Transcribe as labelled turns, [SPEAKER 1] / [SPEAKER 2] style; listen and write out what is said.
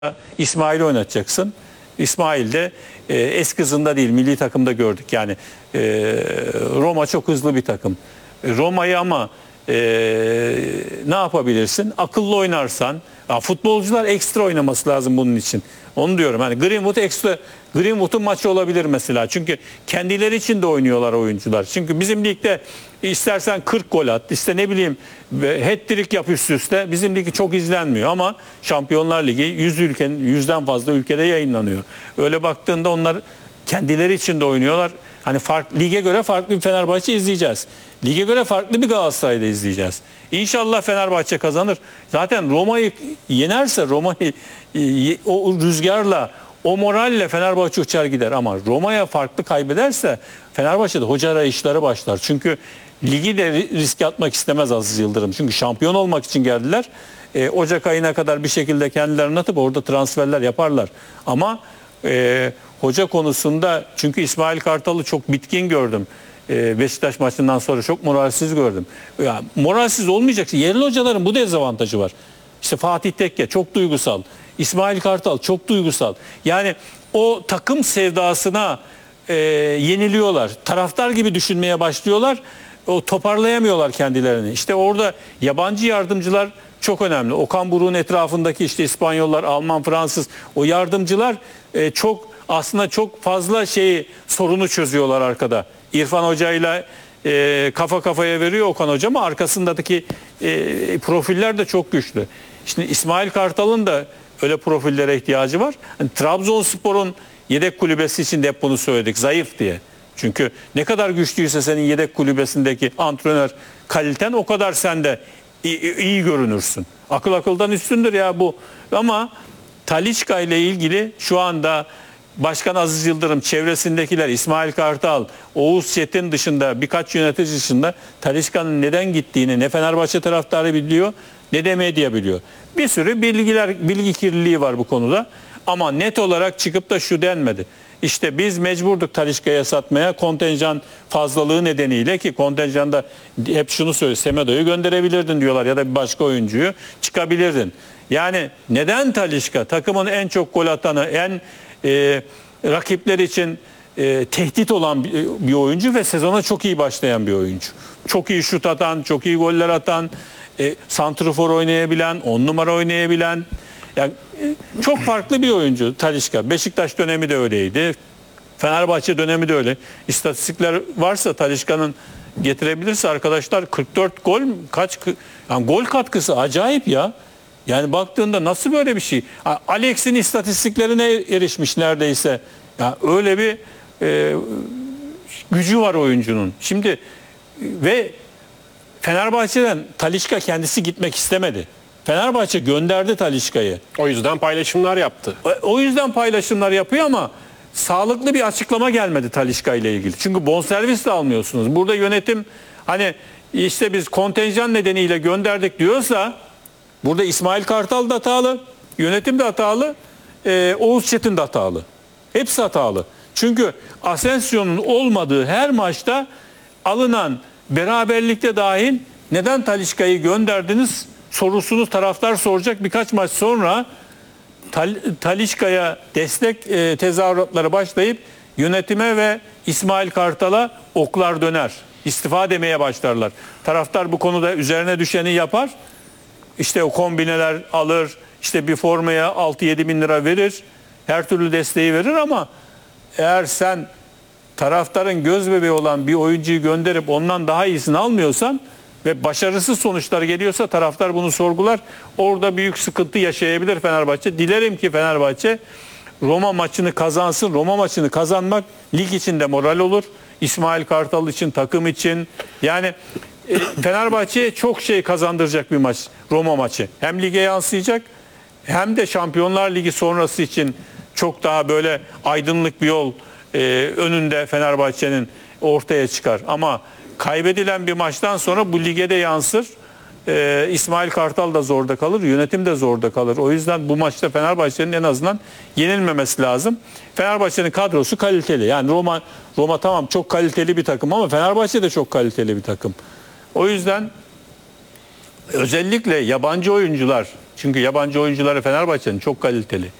[SPEAKER 1] İsmail'i oynatacaksın. İsmail de eski kızında değil, milli takımda gördük. Yani Roma çok hızlı bir takım. Roma'yı ama ne yapabilirsin? Akıllı oynarsan. Ya futbolcular ekstra oynaması lazım bunun için. Onu diyorum. Hani Greenwood ekstra, Greenwood'un maçı olabilir mesela. Çünkü kendileri için de oynuyorlar oyuncular. Çünkü bizim ligde istersen 40 gol at, işte ne bileyim hat-trick yap üst üste. Bizim ligi çok izlenmiyor ama Şampiyonlar Ligi 100 ülkenin 100'den fazla ülkede yayınlanıyor. Öyle baktığında onlar kendileri için de oynuyorlar. Hani lige göre farklı bir Fenerbahçe izleyeceğiz. Lige göre farklı bir Galatasaray'da izleyeceğiz. İnşallah Fenerbahçe kazanır. Zaten Roma'yı yenerse Roma'yı o rüzgarla, o moralle Fenerbahçe uçar gider. Ama Roma'ya farklı kaybederse Fenerbahçe'de hoca arayışları başlar. Çünkü ligi de riske atmak istemez Aziz Yıldırım. Çünkü şampiyon olmak için geldiler. Ocak ayına kadar bir şekilde kendilerini atıp orada transferler yaparlar. Ama hoca konusunda, çünkü İsmail Kartal'ı çok bitkin gördüm. Beşiktaş maçından sonra çok moralsiz gördüm. Yani moralsiz olmayacaksın. Yerli hocaların bu dezavantajı var. İşte Fatih Tekke çok duygusal. İsmail Kartal çok duygusal. Yani o takım sevdasına yeniliyorlar. Taraftar gibi düşünmeye başlıyorlar. O toparlayamıyorlar kendilerini. İşte orada yabancı yardımcılar çok önemli. Okan Buruk'un etrafındaki işte İspanyollar, Alman, Fransız, o yardımcılar aslında çok fazla sorunu çözüyorlar arkada. İrfan Hoca ile kafa kafaya veriyor Okan Hoca ama arkasındaki profiller de çok güçlü. Şimdi İsmail Kartal'ın da öyle profillere ihtiyacı var. Yani Trabzonspor'un yedek kulübesi için de hep bunu söyledik. Zayıf diye. Çünkü ne kadar güçlüyse senin yedek kulübesindeki antrenör kaliten, o kadar sen de iyi görünürsün. Akıl akıldan üstündür ya bu. Ama Talisca ile ilgili şu anda Başkan Aziz Yıldırım, çevresindekiler, İsmail Kartal, Oğuz Çetin dışında, birkaç yönetici dışında Talisca'nın neden gittiğini ne Fenerbahçe taraftarı biliyor ne de medya biliyor. Bir sürü bilgi kirliliği var bu konuda. Ama net olarak çıkıp da şu denmedi. İşte biz mecburduk Talisca'ya satmaya kontenjan fazlalığı nedeniyle, ki kontenjanda hep şunu söylüyor, Semedo'yu gönderebilirdin diyorlar ya da bir başka oyuncuyu çıkabilirdin. Yani neden Talisca, takımın en çok gol atanı, en rakipler için tehdit olan bir oyuncu ve sezona çok iyi başlayan bir oyuncu. Çok iyi şut atan, çok iyi goller atan, santrafor oynayabilen, 10 numara oynayabilen, yani çok farklı bir oyuncu Talisca. Beşiktaş dönemi de öyleydi. Fenerbahçe dönemi de öyle. İstatistikler varsa Talisca'nın getirebilirse arkadaşlar, 44 gol, yani gol katkısı acayip ya. Yani baktığında nasıl böyle bir şey? Alex'in istatistiklerine erişmiş neredeyse. Yani öyle bir gücü var oyuncunun. Şimdi ve Fenerbahçe'den Talisca kendisi gitmek istemedi. Fenerbahçe gönderdi Talisca'yı.
[SPEAKER 2] O yüzden paylaşımlar yaptı.
[SPEAKER 1] O yüzden paylaşımlar yapıyor ama sağlıklı bir açıklama gelmedi Talisca ile ilgili. Çünkü bonservis de almıyorsunuz. Burada yönetim hani işte biz kontenjan nedeniyle gönderdik diyorsa, burada İsmail Kartal da hatalı, yönetim de hatalı, Oğuz Çetin de hatalı. Hepsi hatalı. Çünkü Asensio'nun olmadığı her maçta alınan beraberlikte dahil neden Talisca'yı gönderdiniz sorusunu taraftar soracak. Birkaç maç sonra Talisca'ya destek tezahüratları başlayıp yönetime ve İsmail Kartal'a oklar döner. İstifa demeye başlarlar. Taraftar bu konuda üzerine düşeni yapar. İşte o kombineler alır, işte bir formaya 6-7 bin lira verir, her türlü desteği verir ama eğer sen taraftarın göz bebeği olan bir oyuncuyu gönderip ondan daha iyisini almıyorsan ve başarısız sonuçlar geliyorsa taraftar bunu sorgular. Orada büyük sıkıntı yaşayabilir Fenerbahçe. Dilerim ki Fenerbahçe Roma maçını kazansın. Roma maçını kazanmak lig için de moral olur. İsmail Kartal için, takım için. Yani Fenerbahçe'ye çok şey kazandıracak bir maç Roma maçı. Hem lige yansıyacak hem de Şampiyonlar Ligi sonrası için çok daha böyle aydınlık bir yol önünde Fenerbahçe'nin ortaya çıkar. Ama kaybedilen bir maçtan sonra bu lige de yansır. İsmail Kartal da zorda kalır, yönetim de zorda kalır. O yüzden bu maçta Fenerbahçe'nin en azından yenilmemesi lazım. Fenerbahçe'nin kadrosu kaliteli. Yani Roma tamam çok kaliteli bir takım ama Fenerbahçe de çok kaliteli bir takım. O yüzden özellikle yabancı oyuncular, Çünkü yabancı oyuncuları Fenerbahçe'nin çok kaliteli.